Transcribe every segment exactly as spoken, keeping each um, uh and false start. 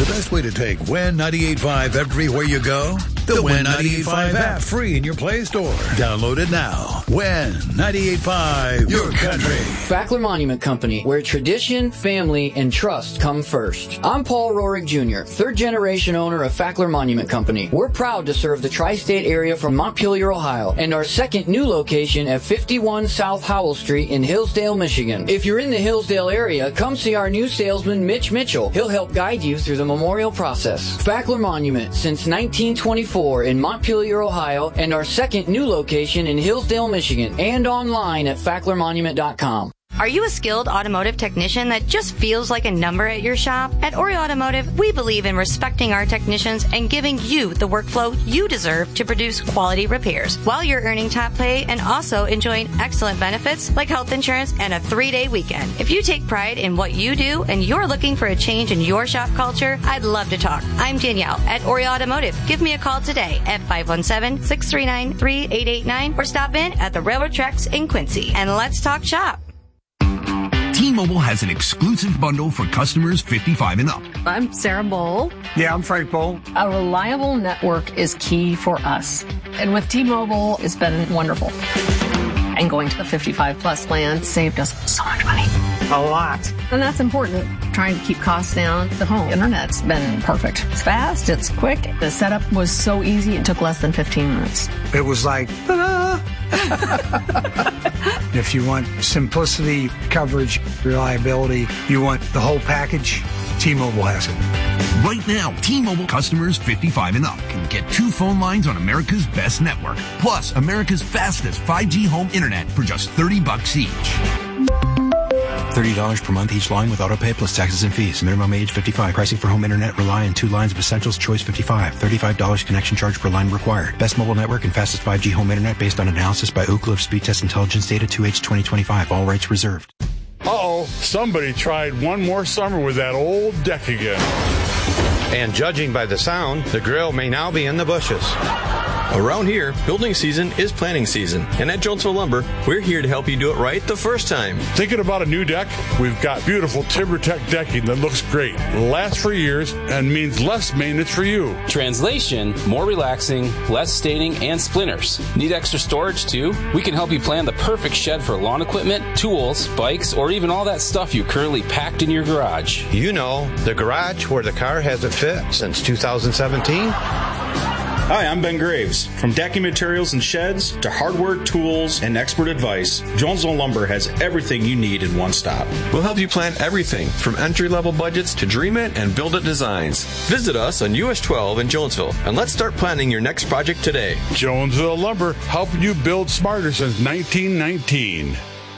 The best way to take Win ninety-eight point five everywhere you go? The, the Win ninety-eight point five app, free in your Play Store. Download it now. Win ninety-eight point five, your country. Fackler Monument Company, where tradition, family, and trust come first. I'm Paul Roehrig Junior, third generation owner of Fackler Monument Company. We're proud to serve the tri-state area from Montpelier, Ohio, and our second new location at fifty-one South Howell Street in Hillsdale, Michigan. If you're in the Hillsdale area, come see our new salesman, Mitch Mitchell. He'll help guide you through the memorial process. Fackler Monument, since nineteen twenty-four in Montpelier, Ohio, and our second new location in Hillsdale, Michigan, and online at fackler monument dot com. Are you a skilled automotive technician that just feels like a number at your shop? At Ori Automotive, we believe in respecting our technicians and giving you the workflow you deserve to produce quality repairs while you're earning top pay and also enjoying excellent benefits like health insurance and a three-day weekend. If you take pride in what you do and you're looking for a change in your shop culture, I'd love to talk. I'm Danielle at Ori Automotive. Give me a call today at five one seven, six three nine, three eight eight nine or stop in at the Railroad Tracks in Quincy and let's talk shop. T-Mobile has an exclusive bundle for customers fifty-five and up. I'm Sarah Bowl. Yeah, I'm Frank Bowl. A reliable network is key for us. And with T-Mobile, it's been wonderful. And going to the fifty-five plus plan saved us so much money. A lot. And that's important. Trying to keep costs down. The home internet's been perfect. It's fast. It's quick. The setup was so easy. It took less than fifteen minutes. It was like, ta-da! If you want simplicity, coverage, reliability, you want the whole package, T-Mobile has it. Right now, T-Mobile customers fifty-five and up can get two phone lines on America's best network, plus America's fastest five G home internet for just thirty bucks each. thirty dollars per month each line with autopay plus taxes and fees. Minimum age fifty-five. Pricing for home internet rely on two lines of Essentials Choice fifty-five. thirty-five dollars connection charge per line required. Best mobile network and fastest five G home internet based on analysis by Ookla of Speed Test Intelligence Data two H twenty twenty-five. All rights reserved. Uh-oh, somebody tried one more summer with that old deck again. And judging by the sound, the grill may now be in the bushes. Around here, building season is planning season. And at Jonesville Lumber, we're here to help you do it right the first time. Thinking about a new deck? We've got beautiful TimberTech decking that looks great, lasts for years, and means less maintenance for you. Translation, more relaxing, less staining, and splinters. Need extra storage too? We can help you plan the perfect shed for lawn equipment, tools, bikes, or even all that stuff you currently packed in your garage. You know, the garage where the car hasn't fit since two thousand seventeen. Hi, I'm Ben Graves. From decking materials and sheds to hardware, tools, and expert advice, Jonesville Lumber has everything you need in one stop. We'll help you plan everything from entry-level budgets to dream it and build it designs. Visit us on U S twelve in Jonesville, and let's start planning your next project today. Jonesville Lumber, helping you build smarter since nineteen nineteen.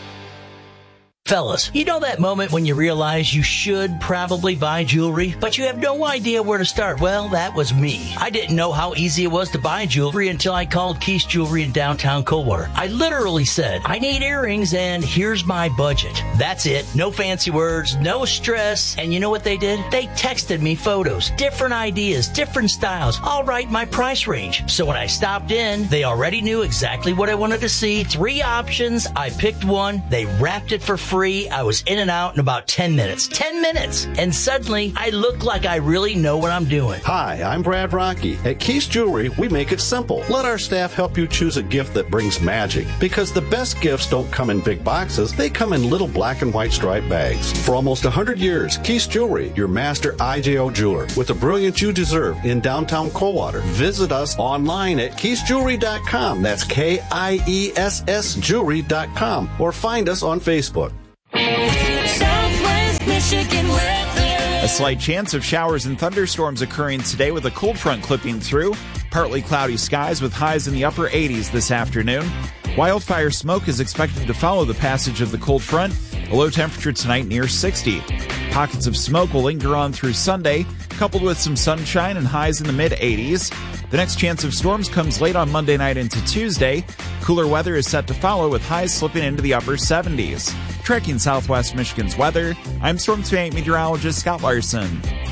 Fellas, you know that moment when you realize you should probably buy jewelry, but you have no idea where to start? Well, that was me. I didn't know how easy it was to buy jewelry until I called Keith's Jewelry in downtown Coldwater. I literally said, I need earrings and here's my budget. That's it. No fancy words, no stress. And you know what they did? They texted me photos, different ideas, different styles, all right, my price range. So when I stopped in, they already knew exactly what I wanted to see. Three options. I picked one. They wrapped it for free. Free. I was in and out in about ten minutes. ten minutes! And suddenly, I look like I really know what I'm doing. Hi, I'm Brad Rocky. At Keith's Jewelry, we make it simple. Let our staff help you choose a gift that brings magic. Because the best gifts don't come in big boxes, they come in little black and white striped bags. For almost one hundred years, Keith's Jewelry, your master I J O jeweler, with the brilliance you deserve in downtown Coldwater. Visit us online at keiths jewelry dot com. That's K I E S S jewelry dot com. Or find us on Facebook. Southwest Michigan weather. A slight chance of showers and thunderstorms occurring today with a cold front clipping through. Partly cloudy skies with highs in the upper eighties this afternoon. Wildfire smoke is expected to follow the passage of the cold front. A low temperature tonight near sixty. Pockets of smoke will linger on through Sunday, coupled with some sunshine and highs in the mid eighties. The next chance of storms comes late on Monday night into Tuesday. Cooler weather is set to follow with highs slipping into the upper seventies. Tracking Southwest Michigan's weather, I'm Storm Team eight meteorologist Scott Larson.